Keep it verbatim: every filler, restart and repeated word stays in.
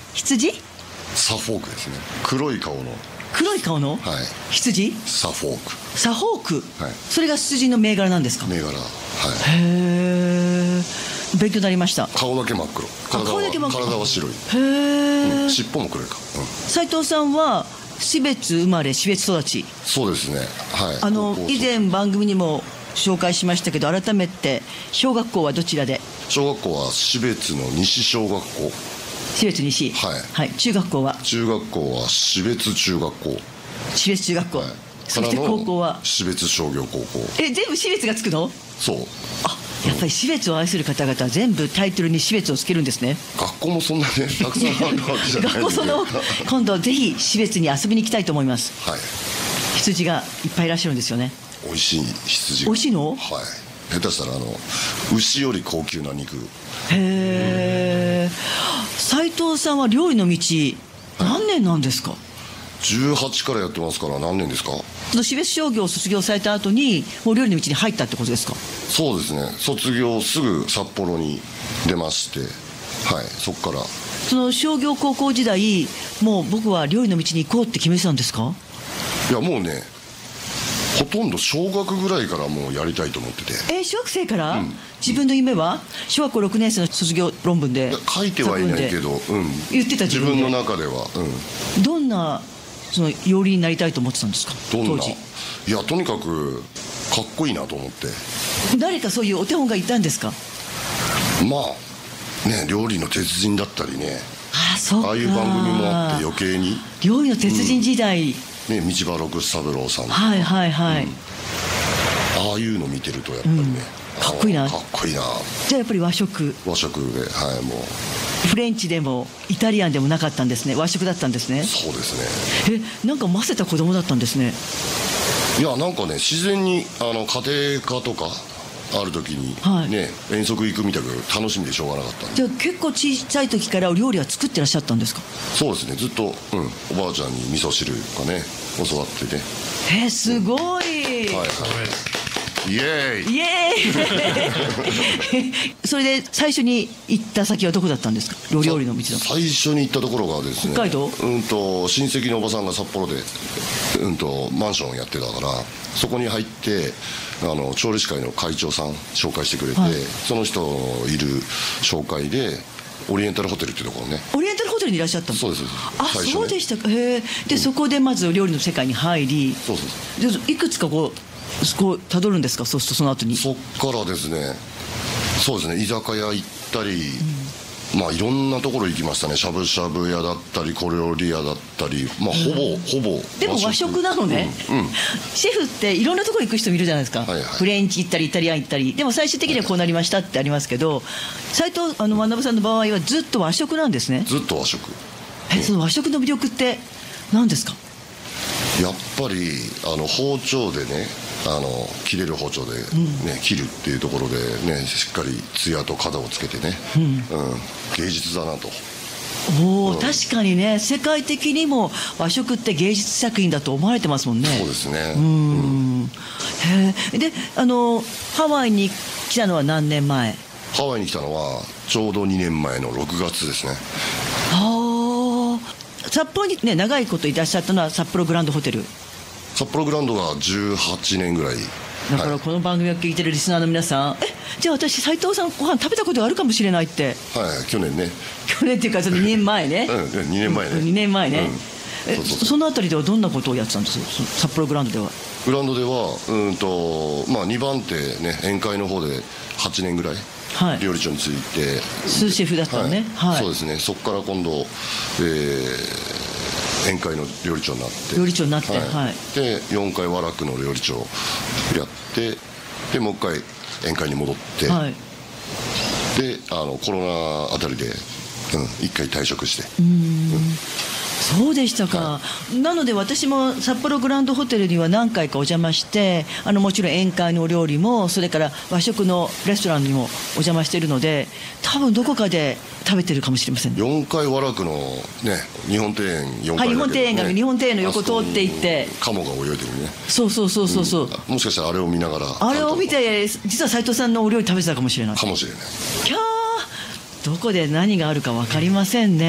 羊？ サフォークですね。黒い顔の。 黒い顔の、 はい、 羊？ サフォーク。 サフォーク、 はい、 それが羊の銘柄なんですか？ 銘柄、はい。 へえ、勉強になりました。 顔だけ真っ黒。体は、顔だけ真っ黒。体は白い。へえ、 うん、尻尾も黒いか。 斉、うん、藤さんは標津生まれ標津育ち？ そうですね、はい。 あの以前番組にも紹介しましたけど、改めて小学校はどちらで？ 小学校は標津の西小学校。 標津西、 はい、 はい。中学校は？ 中学校は標津中学校。 標津中学校、はい。そして高校は標津商業高校。 え、全部標津がつくの？ そう。 あ、やっぱり標津を愛する方々は全部タイトルに標津をつけるんですね。 学校もそんなねたくさんあるわけじゃないんで学校その今度ぜひ標津に遊びに行きたいと思います。 はい。 羊がいっぱいいらっしゃるんですよね。 美味しい羊が。 美味しいの？ はい。下手したらあの牛より高級な肉。 へえ。斉藤さんは料理の道何年なんですか？ じゅうはちからやってますから。何年ですか？ その標津商業を卒業された後にもう料理の道に入ったってことですか？ そうですね。卒業すぐ札幌に出まして、はい、そこから。 その商業高校時代もう僕は料理の道に行こうって決めてたんですか？ いやもうね、ほとんど小学ぐらいからもうやりたいと思ってて。 えー、小学生から、 うん、 自分の夢は小学校ろくねん生の卒業論文で書いてはいないけど、うん、 言ってた。 自分の中では、 うん、どんなその料理になりたいと思ってたんですか？ どんな当時。 いやとにかくかっこいいなと思って。 誰かそういうお手本がいたんですか？ まあね、料理の鉄人だったりね。 ああ、そうか。 ああいう番組もあって余計に料理の鉄人時代、 うん、ね、道場六三郎さんとか、 はいはいはい、うん、 ああいうの見てるとやっぱりね、うん、 かっこいいな。 かっこいいな。 じゃあやっぱり和食。 和食で、はい。もうフレンチでもイタリアンでもなかったんですね。和食だったんですね。 そうですね。 え、なんか混ぜた子供だったんですね。 いやなんかね、自然にあの家庭科とかある時に、はい、ね、遠足行くみたいな楽しみでしょうがなかったんで。 じゃあ結構小さい時からお料理は作ってらっしゃったんですか？ そうですね。ずっと、うん、おばあちゃんに味噌汁とかね教わってね。 えー、すごい、はいはい、 イエーイイエーイそれで最初に行った先はどこだったんですか？料理の道の。 最初に行ったところがですね、 北海道。 うんと親戚のおばさんが札幌で、うんとマンションやってたから、そこに入ってあの調理師会の会長さん紹介してくれて、はい、その人いる紹介でオリエンタルホテルっていうところね。 オリエンタルホテルにいらっしゃったの？ そうです。 あ、ね、そうでしたか。へえ。で、うん、そこでまず料理の世界に入り、 そうそうそう。 でいくつかこうそこたどるんですか？そうするとその後に。 そっからですね、そうですね、居酒屋行ったり、うん、まあいろんなところ行きましたね。しゃぶしゃぶ屋だったり小料理屋だったり、まあほぼ、うん、ほぼでも和食なのね、うんうん、シェフっていろんなところ行く人もいるじゃないですか、はいはい、フレンチ行ったりイタリアン行ったり。でも最終的にはこうなりましたってありますけど、斉藤あの学さんの場合はずっと和食なんですね。 ずっと和食。 え、その和食の魅力って何ですか？ やっぱりあの包丁でね、あの切れる包丁で、ね、うん、切るっていうところでね、しっかりツヤと角をつけてね、うんうん、芸術だなと。 おお、うん、確かにね、世界的にも和食って芸術作品だと思われてますもんね。 そうですね。 うん、うん、へえ。で、あのハワイに来たのは何年前？ ハワイに来たのはちょうどにねんまえのろくがつですね。 はあ。札幌にね長いこといらっしゃったのは札幌グランドホテル。 札幌グランドがじゅうはちねんぐらい。 だからこの番組を聞いてるリスナーの皆さん、はい、え、じゃあ私斉藤さんご飯食べたことがあるかもしれないって。 はい、去年ね。 去年っていうかそのにねんまえね。 うん、にねんまえね。 にねんまえね、うん、え、 そうそうそう。 そのあたりではどんなことをやってたんですか？札幌グランドでは。 グランドではうんと、まあ、にばん手ね、宴会の方ではちねんぐらい、はい、料理長についてスーシェフだったのね、はいはい、 そうですね。そこから今度、えー、宴会の料理長になって料理長になって、はいはい、でよんかい和楽の料理長やってでもう一回宴会に戻って、はい、であのコロナあたりで、うん、一回退職して。うーん、うんそうでしたか、はい、なので私も札幌グランドホテルには何回かお邪魔して、あのもちろん宴会のお料理もそれから和食のレストランにもお邪魔しているので、多分どこかで食べてるかもしれませんね。 よんかい和楽の、ね、日本庭園よんかいだけど、ね、はい、日本庭園が日本庭園の横通っていってカモが泳いでるね。 そうそうそうそうそう、 うん、もしかしたらあれを見ながらあれを見て実は斉藤さんのお料理食べてたかもしれないかもしれない。 キャー、どこで何があるか分かりませんね。